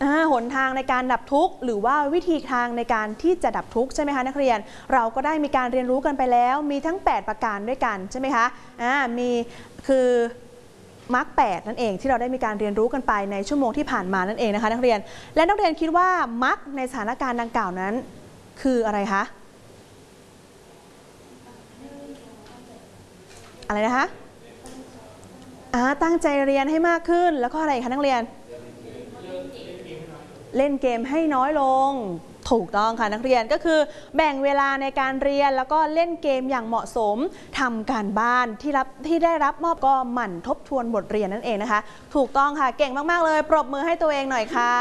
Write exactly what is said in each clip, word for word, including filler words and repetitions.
หนทางในการดับทุกข์หรือว่าวิธีทางในการที่จะดับทุกข์ใช่ไหมคะนักเรียนเราก็ได้มีการเรียนรู้กันไปแล้วมีทั้งแปดประการด้วยกันใช่ไหมคะอ่ามีคือมรรคแปดนั่นเองที่เราได้มีการเรียนรู้กันไปในชั่วโมงที่ผ่านมานั่นเองนะคะนักเรียนและนักเรียนคิดว่ามรรคในสถานการณ์ดังกล่าวนั้นคืออะไรคะอะไรนะคะตั้งใจเรียนให้มากขึ้นแล้วก็อะไรคะนักเรียนเล่นเกมให้น้อยลงถูกต้องค่ะนักเรียนก็คือแบ่งเวลาในการเรียนแล้วก็เล่นเกมอย่างเหมาะสมทำการบ้านที่รับที่ได้รับมอบก็หมั่นทบทวนบทเรียนนั่นเองนะคะถูกต้องค่ะเก่งมากๆเลยปรบมือให้ตัวเองหน่อยค่ะ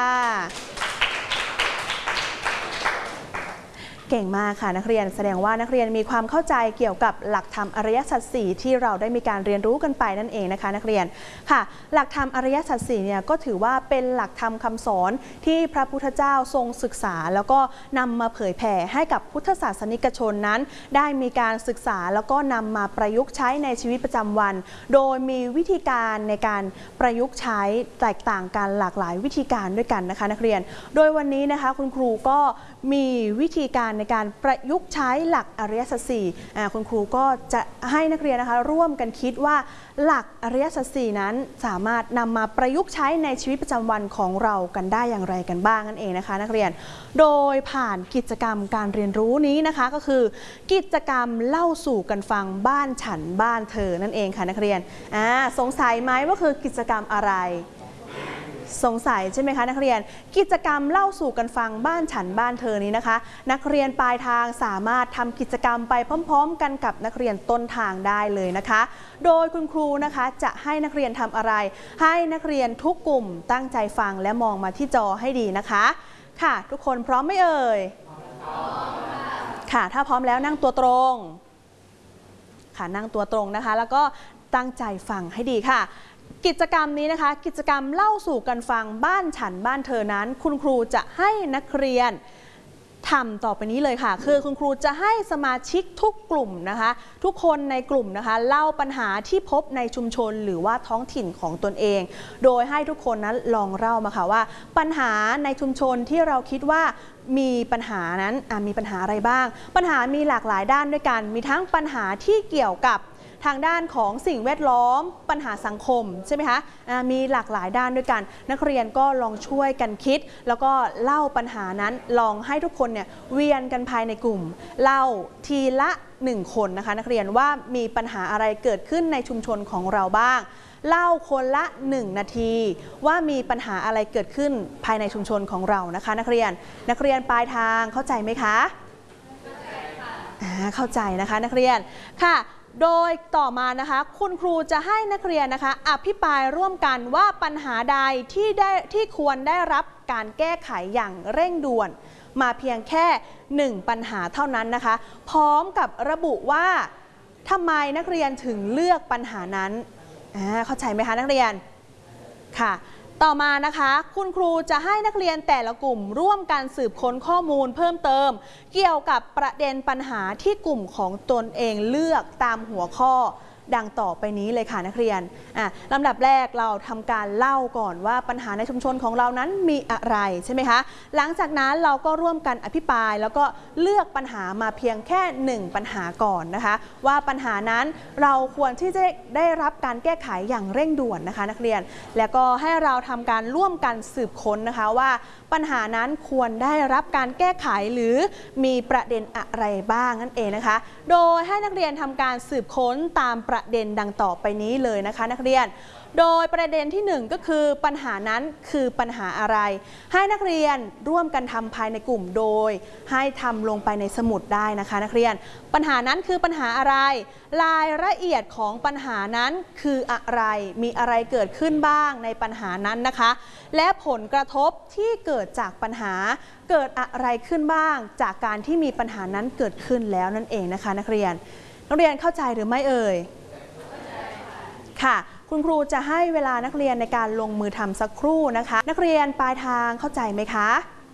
เก่งมากค่ะนักเรียนแสดงว่านักเรียนมีความเข้าใจเกี่ยวกับหลักธรรมอริยสัจสี่ที่เราได้มีการเรียนรู้กันไปนั่นเองนะคะนักเรียนค่ะหลักธรรมอริยสัจสี่เนี่ยก็ถือว่าเป็นหลักธรรมคำสอนที่พระพุทธเจ้าทรงศึกษาแล้วก็นำมาเผยแผ่ให้กับพุทธศาสนิกชนนั้นได้มีการศึกษาแล้วก็นำมาประยุกต์ใช้ในชีวิตประจำวันโดยมีวิธีการในการประยุกต์ใช้แตกต่างกันหลากหลายวิธีการด้วยกันนะคะนักเรียนโดยวันนี้นะคะคุณครูก็มีวิธีการในการประยุกต์ใช้หลักอริยสัจสี่คุณครูก็จะให้นักเรียนนะคะร่วมกันคิดว่าหลักอริยสัจสี่นั้นสามารถนำมาประยุกต์ใช้ในชีวิตประจำวันของเรากันได้อย่างไรกันบ้างนั่นเองนะคะนักเรียนโดยผ่านกิจกรรมการเรียนรู้นี้นะคะก็คือกิจกรรมเล่าสู่กันฟังบ้านฉันบ้านเธอนั่นเองค่ะนักเรียนอ่าสงสัยไหมว่าคือกิจกรรมอะไรสงสัยใช่ไหมคะนักเรียนกิจกรรมเล่าสู่กันฟังบ้านฉันบ้านเธอนี้นะคะนักเรียนปลายทางสามารถทำกิจกรรมไปพร้อมๆกันกับนักเรียนต้นทางได้เลยนะคะโดยคุณครูนะคะจะให้นักเรียนทำอะไรให้นักเรียนทุกกลุ่มตั้งใจฟังและมองมาที่จอให้ดีนะคะค่ะทุกคนพร้อมไหมเอ่ยพร้อมค่ะถ้าพร้อมแล้วนั่งตัวตรงค่ะนั่งตัวตรงนะคะแล้วก็ตั้งใจฟังให้ดีค่ะกิจกรรมนี้นะคะกิจกรรมเล่าสู่กันฟังบ้านฉันบ้านเธอนั้นคุณครูจะให้นักเรียนทำต่อไปนี้เลยค่ะคือคุณครูจะให้สมาชิกทุกกลุ่มนะคะทุกคนในกลุ่มนะคะเล่าปัญหาที่พบในชุมชนหรือว่าท้องถิ่นของตนเองโดยให้ทุกคนนั้นลองเล่ามาค่ะว่าปัญหาในชุมชนที่เราคิดว่ามีปัญหานั้นมีปัญหาอะไรบ้างปัญหามีหลากหลายด้านด้วยกันมีทั้งปัญหาที่เกี่ยวกับทางด้านของสิ่งแวดล้อมปัญหาสังคมใช่ไหมคะมีหลากหลายด้านด้วยกันนักเรียนก็ลองช่วยกันคิดแล้วก็เล่าปัญหานั้นลองให้ทุกคนเนี่ยเวียนกันภายในกลุ่มเล่าทีละหนึ่งคนนะคะนักเรียนว่ามีปัญหาอะไรเกิดขึ้นในชุมชนของเราบ้างเล่าคนละหนึ่งนาทีว่ามีปัญหาอะไรเกิดขึ้นภายในชุมชนของเรานะคะนักเรียนนักเรียนปลายทางเข้าใจไหมคะเข้าใจค่ะเข้าใจนะคะนักเรียนค่ะโดยต่อมานะคะคุณครูจะให้นักเรียนนะคะอภิปรายร่วมกันว่าปัญหาใดที่ได้ที่ควรได้รับการแก้ไขอย่างเร่งด่วนมาเพียงแค่หนึ่งปัญหาเท่านั้นนะคะพร้อมกับระบุว่าทำไมนักเรียนถึงเลือกปัญหานั้นเข้าใจไหมคะนักเรียนค่ะต่อมานะคะคุณครูจะให้นักเรียนแต่ละกลุ่มร่วมกันสืบค้นข้อมูลเพิ่มเติมเกี่ยวกับประเด็นปัญหาที่กลุ่มของตนเองเลือกตามหัวข้อดังต่อไปนี้เลยค่ะนักเรียนอ่ะลำดับแรกเราทำการเล่าก่อนว่าปัญหาในชุมชนของเรานั้นมีอะไรใช่ไหมคะหลังจากนั้นเราก็ร่วมกันอภิปรายแล้วก็เลือกปัญหามาเพียงแค่หนึ่งปัญหาก่อนนะคะว่าปัญหานั้นเราควรที่จะได้รับการแก้ไขอย่างเร่งด่วนนะคะนักเรียนแล้วก็ให้เราทำการร่วมกันสืบค้นนะคะว่าปัญหานั้นควรได้รับการแก้ไขหรือมีประเด็นอะไรบ้างนั่นเองนะคะโดยให้นักเรียนทำการสืบค้นตามประเด็นดังต่อไปนี้เลยนะคะนักเรียนโดยประเด็นที่หนึ่งก็คือปัญหานั้นคือปัญหาอะไรให้นักเรียนร่วมกันทำภายในกลุ่มโดยให้ทำลงไปในสมุดได้นะคะนักเรียนปัญหานั้นคือปัญหาอะไรรายละเอียดของปัญหานั้นคืออะไรมีอะไรเกิดขึ้นบ้างในปัญหานั้นนะคะและผลกระทบที่เกิดจากปัญหาเกิดอะไรขึ้นบ้างจากการที่มีปัญหานั้นเกิดขึ้นแล้วนั่นเองนะคะนักเรียนนักเรียนเข้าใจหรือไม่เอ่ยค่ะคุณครูจะให้เวลานักเรียนในการลงมือทำสักครู่นะคะนักเรียนปลายทางเข้าใจไหมคะ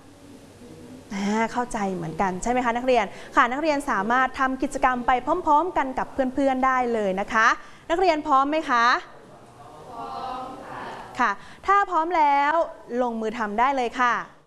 เข้าใจเหมือนกันใช่ไหมคะนักเรียนค่ะนักเรียนสามารถทำกิจกรรมไปพร้อมๆกันกับเพื่อนๆได้เลยนะคะนักเรียนพร้อมไหมคะพร้อมค่ะค่ะถ้าพร้อมแล้วลงมือทำได้เลยค่ะ